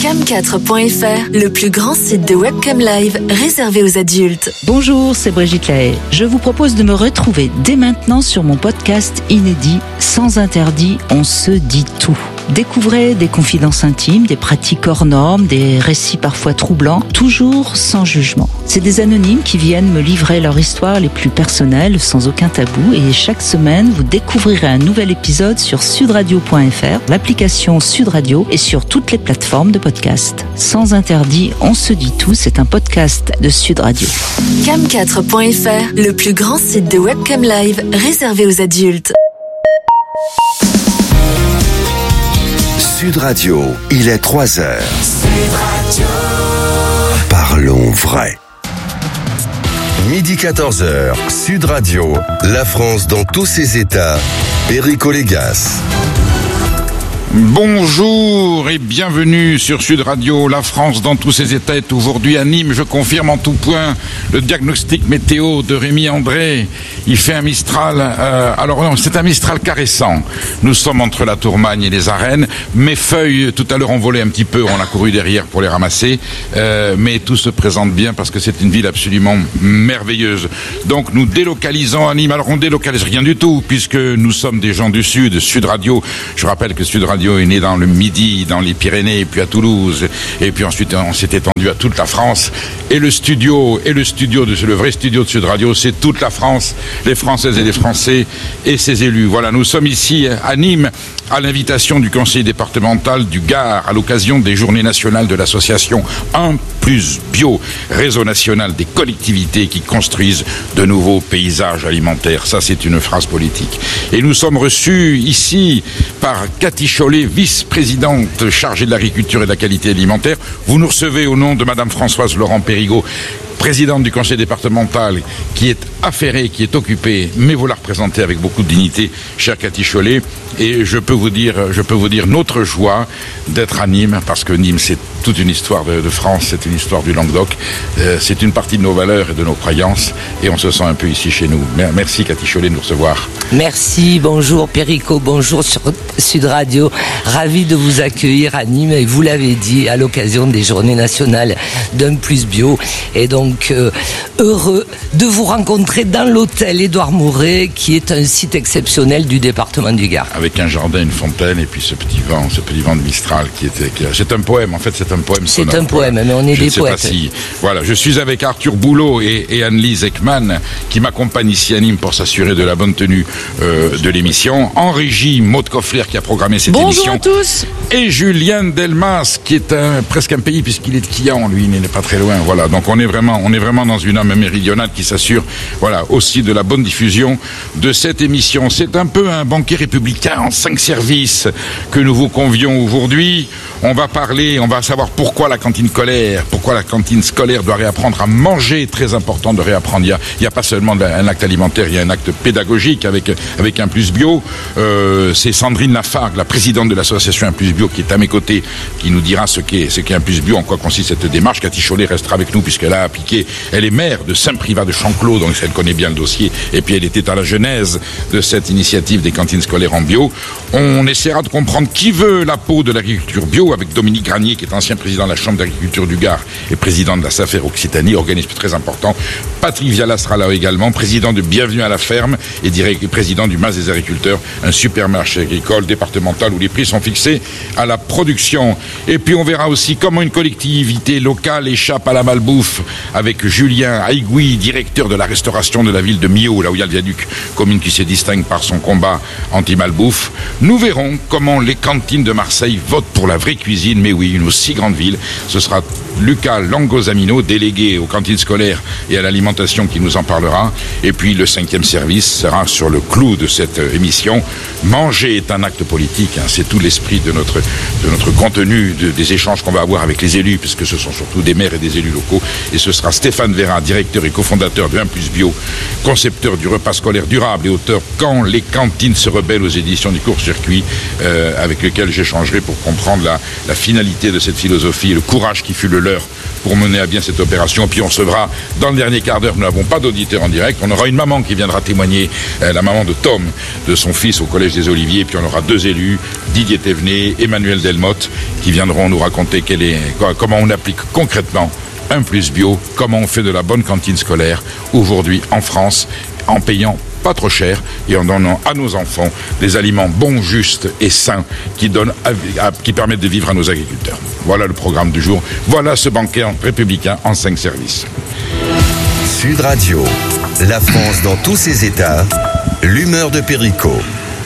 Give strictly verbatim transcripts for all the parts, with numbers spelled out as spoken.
cam quatre point f r, le plus grand site de webcam live réservé aux adultes. Bonjour, c'est Brigitte Lahaye. Je vous propose de me retrouver dès maintenant sur mon podcast inédit Sans interdit, on se dit tout. Découvrez des confidences intimes, des pratiques hors normes, des récits parfois troublants, toujours sans jugement. C'est des anonymes qui viennent me livrer leur histoire les plus personnelles, sans aucun tabou. Et chaque semaine, vous découvrirez un nouvel épisode sur sud radio point f r, l'application Sud Radio et sur toutes les plateformes de podcast. Sans interdit, on se dit tout, c'est un podcast de Sud Radio. cam quatre point f r, le plus grand site de webcam live réservé aux adultes. Sud Radio, il est trois heures. Sud Radio. Parlons vrai. Midi quatorze heures, Sud Radio, la France dans tous ses états, Perico Légas. Bonjour et bienvenue sur Sud Radio. La France dans tous ses états est aujourd'hui à Nîmes. Je confirme en tout point le diagnostic météo de Rémi André. Il fait un Mistral, euh, alors non, c'est un Mistral caressant. Nous sommes entre la Tourmagne et les Arènes. Mes feuilles, tout à l'heure, ont volé un petit peu. On a couru derrière pour les ramasser. Euh, mais tout se présente bien parce que c'est une ville absolument merveilleuse. Donc nous délocalisons à Nîmes. Alors on délocalise rien du tout puisque nous sommes des gens du Sud. Sud Radio, je rappelle que Sud Radio est né dans le Midi, dans les Pyrénées, puis à Toulouse, et puis ensuite on s'est étendu à toute la France. Et le studio, et le studio de le vrai studio de Sud Radio, c'est toute la France, les Françaises et les Français et ses élus. Voilà, nous sommes ici à Nîmes à l'invitation du conseil départemental du Gard à l'occasion des journées nationales de l'association un plus bio, réseau national des collectivités qui construisent de nouveaux paysages alimentaires. Ça, c'est une phrase politique. Et nous sommes reçus ici par Cathy Chollet, vice-présidente chargée de l'agriculture et de la qualité alimentaire. Vous nous recevez au nom de Madame Françoise Laurent Périgot, présidente du conseil départemental, qui est affairée, qui est occupée, mais vous la représentez avec beaucoup de dignité, chère Cathy Chollet. Et je peux vous dire, je peux vous dire notre joie d'être à Nîmes, parce que Nîmes, c'est toute une histoire de, de France, c'est une histoire du Languedoc, euh, c'est une partie de nos valeurs et de nos croyances, et on se sent un peu ici chez nous. Merci Cathy Chollet de nous recevoir. Merci, bonjour Perico, bonjour sur Sud Radio, ravi de vous accueillir à Nîmes, et vous l'avez dit, à l'occasion des journées nationales d'un plus bio, et donc euh, heureux de vous rencontrer dans l'hôtel Édouard Mouret, qui est un site exceptionnel du département du Gard. Avec un jardin, une fontaine, et puis ce petit vent, ce petit vent de Mistral qui était... Qui, c'est un poème, en fait, c'est un poème sonore. C'est un poème, voilà. Mais on est je des poètes. Si, voilà, je suis avec Arthur Boulot et, et Anne-Lise Ekman, qui m'accompagnent ici à Nîmes pour s'assurer de la bonne tenue euh, de l'émission. En régie, Maud Koffler, qui a programmé cette Bonjour émission. Bonjour à tous. Et Julien Delmas, qui est un, presque un pays, puisqu'il est de Quillan, lui, il n'est pas très loin. Voilà, donc on est vraiment, on est vraiment dans une âme méridionale qui s'assure, voilà, aussi de la bonne diffusion de cette émission. C'est un peu un banquet républicain en cinq services que nous vous convions aujourd'hui. On va parler, on va savoir pourquoi la cantine scolaire, pourquoi la cantine scolaire doit réapprendre à manger, très important de réapprendre. Il y a, il y a pas seulement un acte alimentaire, il y a un acte pédagogique avec, avec un plus bio. Euh, c'est Sandrine Lafargue, la présidente de l'association un plus bio, qui est à mes côtés, qui nous dira ce qu'est, ce qu'est un plus bio, en quoi consiste cette démarche. Cathy Chollet restera avec nous puisqu'elle a appliqué, elle est maire de Saint-Privat de Chanclos, donc elle connaît bien le dossier, et puis elle était à la genèse de cette initiative des cantines scolaires en bio. On essaiera de comprendre qui veut la peau de l'agriculture bio avec Dominique Granier, qui est ancien président de la Chambre d'agriculture du Gard et président de la SAFER Occitanie, organisme très important. Patrick Viala sera là également, président de Bienvenue à la ferme et direct, président du Mas des agriculteurs, un supermarché agricole départemental où les prix sont fixés à la production. Et puis on verra aussi comment une collectivité locale échappe à la malbouffe avec Julien Aigui, directeur de la restauration de la ville de Millau, là où il y a le viaduc, commune qui se distingue par son combat anti-malbouffe. Nous verrons comment les cantines de Marseille votent pour la vraie cuisine, mais oui, une aussi grande ville. Ce sera Lucas Langosamino, délégué aux cantines scolaires et à l'alimentation, qui nous en parlera. Et puis le cinquième service sera sur le clou de cette émission. Manger est un acte politique, hein. C'est tout l'esprit de notre, de notre contenu, de, des échanges qu'on va avoir avec les élus, puisque ce sont surtout des maires et des élus locaux. Et ce sera Stéphane Vérin, directeur et cofondateur de un plus bio, concepteur du repas scolaire durable et auteur Quand les cantines se rebellent aux éditions du Court-Circuit, euh, avec lequel j'échangerai pour comprendre la, la finalité de cette philosophie et le courage qui fut le leur pour mener à bien cette opération. Puis on recevra dans le dernier quart d'heure, nous n'avons pas d'auditeur en direct, on aura une maman qui viendra témoigner, euh, la maman de Tom, de son fils au Collège des Oliviers, puis on aura deux élus, Didier Thévenet, Emmanuel Delmotte, qui viendront nous raconter quel est, comment on applique concrètement un plus bio, comment on fait de la bonne cantine scolaire aujourd'hui en France, en payant pas trop cher et en donnant à nos enfants des aliments bons, justes et sains qui donnent, à, à, qui permettent de vivre à nos agriculteurs. Voilà le programme du jour. Voilà ce banquet républicain en cinq services. Sud Radio, la France dans tous ses états, l'humeur de Perico.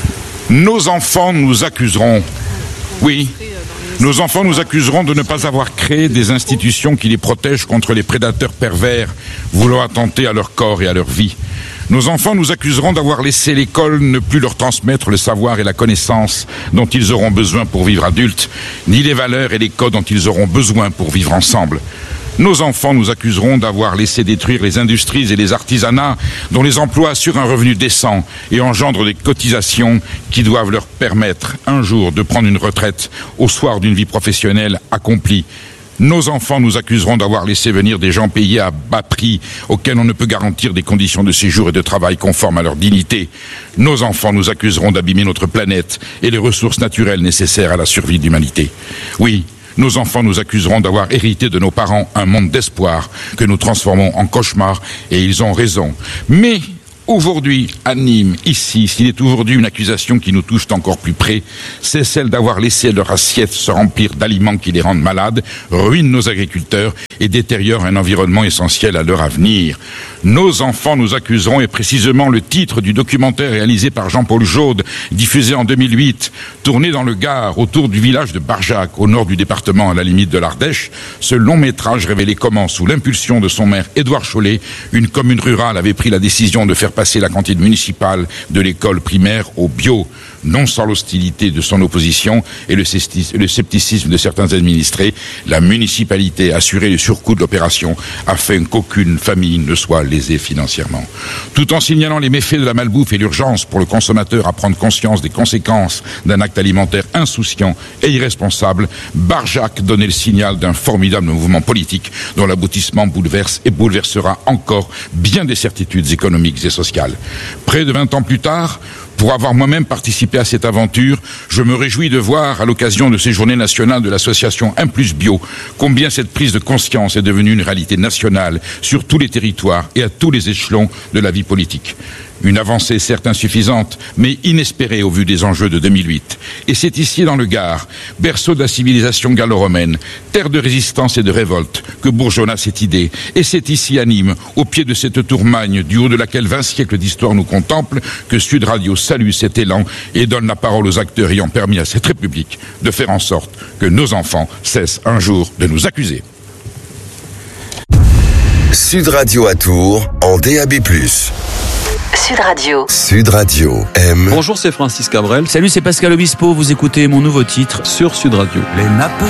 Nos enfants nous accuseront, oui, nos enfants nous accuseront de ne pas avoir créé des institutions qui les protègent contre les prédateurs pervers voulant attenter à leur corps et à leur vie. Nos enfants nous accuseront d'avoir laissé l'école ne plus leur transmettre le savoir et la connaissance dont ils auront besoin pour vivre adultes, ni les valeurs et les codes dont ils auront besoin pour vivre ensemble. Nos enfants nous accuseront d'avoir laissé détruire les industries et les artisanats dont les emplois assurent un revenu décent et engendrent des cotisations qui doivent leur permettre un jour de prendre une retraite au soir d'une vie professionnelle accomplie. Nos enfants nous accuseront d'avoir laissé venir des gens payés à bas prix auxquels on ne peut garantir des conditions de séjour et de travail conformes à leur dignité. Nos enfants nous accuseront d'abîmer notre planète et les ressources naturelles nécessaires à la survie de l'humanité. Oui, nos enfants nous accuseront d'avoir hérité de nos parents un monde d'espoir que nous transformons en cauchemar, et ils ont raison. Mais aujourd'hui, à Nîmes, ici, s'il est aujourd'hui une accusation qui nous touche encore plus près, c'est celle d'avoir laissé leur assiette se remplir d'aliments qui les rendent malades, ruinent nos agriculteurs et détériorent un environnement essentiel à leur avenir. Nos enfants nous accuseront, et précisément le titre du documentaire réalisé par Jean-Paul Jaude, diffusé en deux mille huit, tourné dans le Gard, autour du village de Barjac, au nord du département, à la limite de l'Ardèche. Ce long métrage révélait comment, sous l'impulsion de son maire Édouard Chollet, une commune rurale avait pris la décision de faire passer la cantine municipale de l'école primaire au bio, non sans l'hostilité de son opposition et le scepticisme de certains administrés. La municipalité assurait le surcoût de l'opération afin qu'aucune famille ne soit lésée financièrement. Tout en signalant les méfaits de la malbouffe et l'urgence pour le consommateur à prendre conscience des conséquences d'un acte alimentaire insouciant et irresponsable, Barjac donnait le signal d'un formidable mouvement politique dont l'aboutissement bouleverse et bouleversera encore bien des certitudes économiques et sociales. Près de vingt ans plus tard, pour avoir moi-même participé à cette aventure, je me réjouis de voir, à l'occasion de ces journées nationales de l'association un plus bio, combien cette prise de conscience est devenue une réalité nationale sur tous les territoires et à tous les échelons de la vie politique. Une avancée certes insuffisante, mais inespérée au vu des enjeux de deux mille huit. Et c'est ici dans le Gard, berceau de la civilisation gallo-romaine, terre de résistance et de révolte, que bourgeonna cette idée. Et c'est ici à Nîmes, au pied de cette tour Magne, du haut de laquelle vingt siècles d'histoire nous contemplent, que Sud Radio salue cet élan et donne la parole aux acteurs ayant permis à cette République de faire en sorte que nos enfants cessent un jour de nous accuser. Sud Radio à Tours, en D A B plus. Sud Radio. Sud Radio aime. Bonjour, c'est Francis Cabrel. Salut, c'est Pascal Obispo. Vous écoutez mon nouveau titre sur Sud Radio. Les nappes